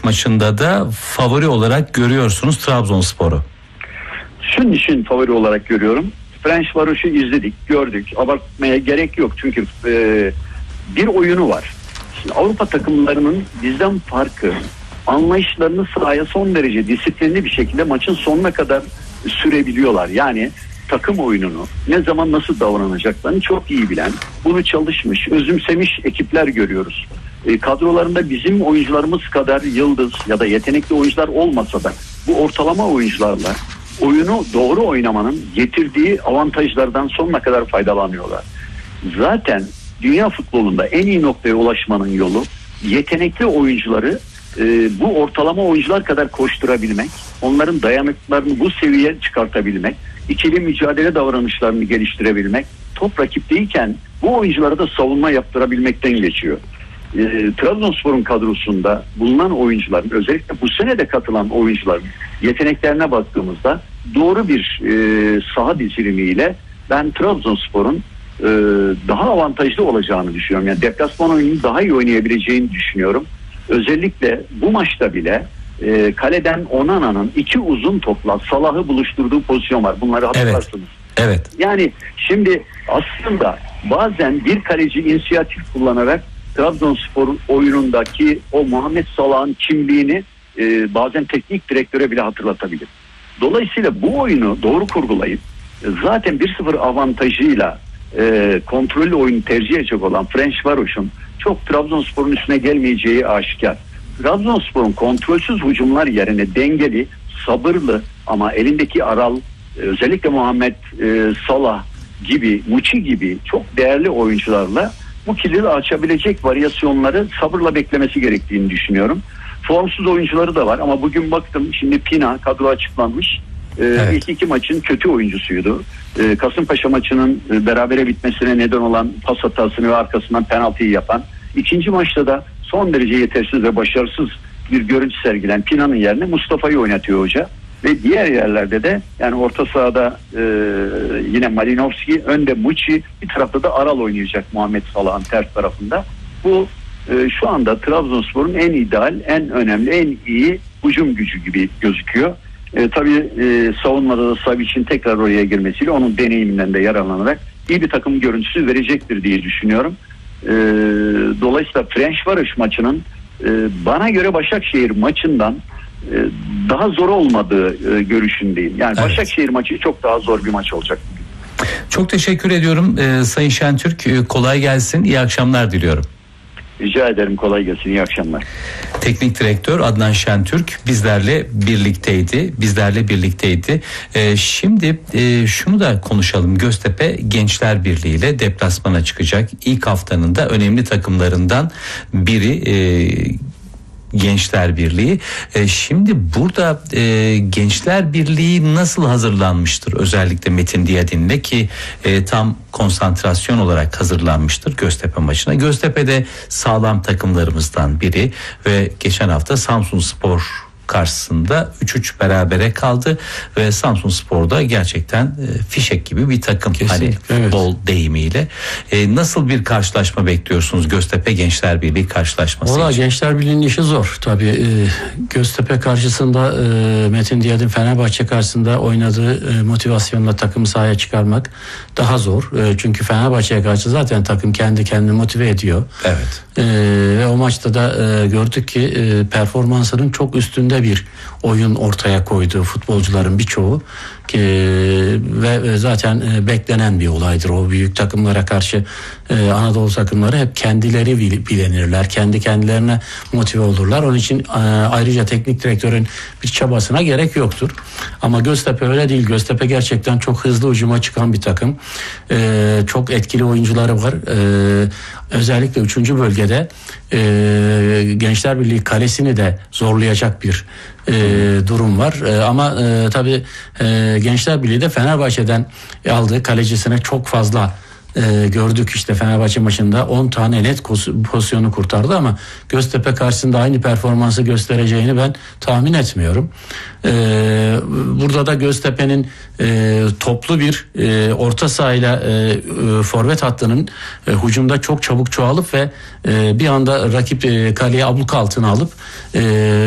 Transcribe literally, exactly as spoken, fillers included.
maçında da favori olarak görüyorsunuz Trabzonspor'u. Şunun için favori olarak görüyorum. Ferencvaros'u izledik, gördük. Abartmaya gerek yok çünkü e, bir oyunu var. Şimdi Avrupa takımlarının bizden farkı, anlayışlarını sahaya son derece disiplinli bir şekilde maçın sonuna kadar sürebiliyorlar. Yani takım oyununu, ne zaman nasıl davranacaklarını çok iyi bilen, bunu çalışmış, özümsemiş ekipler görüyoruz. E, kadrolarında bizim oyuncularımız kadar yıldız ya da yetenekli oyuncular olmasa da bu ortalama oyuncularla oyunu doğru oynamanın getirdiği avantajlardan sonuna kadar faydalanıyorlar. Zaten dünya futbolunda en iyi noktaya ulaşmanın yolu yetenekli oyuncuları e, bu ortalama oyuncular kadar koşturabilmek, onların dayanıklarını bu seviyeye çıkartabilmek, ikili mücadele davranışlarını geliştirebilmek, top rakipteyken bu oyunculara da savunma yaptırabilmekten geçiyor. E, Trabzonspor'un kadrosunda bulunan oyuncuların, özellikle bu sene de katılan oyuncuların yeteneklerine baktığımızda doğru bir e, saha dizilimiyle ben Trabzonspor'un e, daha avantajlı olacağını düşünüyorum. Yani deplasman oyununu daha iyi oynayabileceğini düşünüyorum. Özellikle bu maçta bile e, kaleden Onana'nın iki uzun topla Salah'ı buluşturduğu pozisyon var. Bunları hatırlarsınız. Evet. evet. Yani şimdi aslında bazen bir kaleci inisiyatif kullanarak Trabzonspor oyunundaki o Muhammed Salah'ın kimliğini e, bazen teknik direktöre bile hatırlatabilir. Dolayısıyla bu oyunu doğru kurgulayıp e, zaten bir sıfır avantajıyla e, kontrollü oyunu tercih edecek olan Ferencvaros'un çok Trabzonspor'un üstüne gelmeyeceği aşikar. Trabzonspor'un kontrolsüz hücumlar yerine dengeli, sabırlı ama elindeki Aral, e, özellikle Muhammed e, Salah gibi, Muçi gibi çok değerli oyuncularla bu kilidi açabilecek varyasyonları sabırla beklemesi gerektiğini düşünüyorum. Formsuz oyuncuları da var ama bugün baktım, şimdi Pina kadro açıklanmış. Ee, evet. İlk iki maçın kötü oyuncusuydu. Ee, Kasımpaşa maçının e, berabere bitmesine neden olan pas hatasını ve arkasından penaltıyı yapan. İkinci maçta da son derece yetersiz ve başarısız bir görüntü sergilen Pina'nın yerine Mustafa'yı oynatıyor hoca. Ve diğer yerlerde de yani orta sahada e, yine Malinovski, önde Muçi, bir tarafta da Aral oynayacak Muhammed Salah'ın ters tarafında. Bu e, şu anda Trabzonspor'un en ideal, en önemli, en iyi hücum gücü gibi gözüküyor. E, tabii e, savunmada da Savic'in tekrar oraya girmesiyle onun deneyiminden de yararlanarak iyi bir takım görüntüsü verecektir diye düşünüyorum. E, dolayısıyla Ferencvaros maçının e, bana göre Başakşehir maçından daha zor olmadığı görüşündeyim. Yani evet. Başakşehir maçı çok daha zor bir maç olacak. Çok teşekkür ediyorum ee, Sayın Şentürk. Kolay gelsin. İyi akşamlar diliyorum. Rica ederim, kolay gelsin. İyi akşamlar. Teknik direktör Adnan Şentürk bizlerle birlikteydi. Bizlerle birlikteydi. Ee, şimdi e, şunu da konuşalım. Göztepe Gençler Birliği ile deplasmana çıkacak. İlk haftanın da önemli takımlarından biri e, Gençler Birliği. E, şimdi burada e, Gençler Birliği nasıl hazırlanmıştır? Özellikle Metin Diyadin'le ki e, tam konsantrasyon olarak hazırlanmıştır Göztepe maçına. Göztepe'de sağlam takımlarımızdan biri ve geçen hafta Samsunspor karşısında üç üç berabere kaldı ve Samsunspor'da gerçekten e, fişek gibi bir takım. Kesinlikle, hani futbol evet. deyimiyle. E, nasıl bir karşılaşma bekliyorsunuz Göztepe Gençler Birliği karşılaşması Valla için? Gençler Birliği'nin işi zor. Tabii e, Göztepe karşısında e, Metin Diyadin Fenerbahçe karşısında oynadığı e, motivasyonla takımı sahaya çıkarmak daha zor. E, çünkü Fenerbahçe'ye karşı zaten takım kendi kendini motive ediyor. Evet. E, ve o maçta da e, gördük ki e, performansının çok üstünde bir oyun ortaya koydu futbolcuların birçoğu ki ve zaten beklenen bir olaydır. O büyük takımlara karşı Anadolu takımları hep kendileri bilenirler, kendi kendilerine motive olurlar. Onun için ayrıca teknik direktörün bir çabasına gerek yoktur. Ama Göztepe öyle değil. Göztepe gerçekten çok hızlı hücuma çıkan bir takım. Çok etkili oyuncuları var. Özellikle üçüncü bölgede Gençler Birliği kalesini de zorlayacak bir e, durum var. E, ama e, tabii e, Gençler Birliği de Fenerbahçe'den aldığı kalecisine çok fazla e, gördük işte Fenerbahçe maçında on tane net pozisyonu kurtardı ama Göztepe karşısında aynı performansı göstereceğini ben tahmin etmiyorum. E, burada da Göztepe'nin e, toplu bir e, orta sahayla e, e, forvet hattının e, hücumda çok çabuk çoğalıp ve e, bir anda rakip e, kaleye abluk altına alıp e,